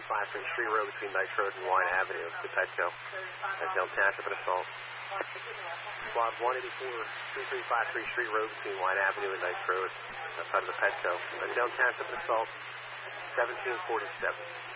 2353 Street Road between Dykes Road and Wine Avenue to Petco. That's Dale Township and assault. Squad 184, 2353 Street Road between Wine Avenue and Dykes Road outside of the Petco. That's Dale Township and assault. 1747.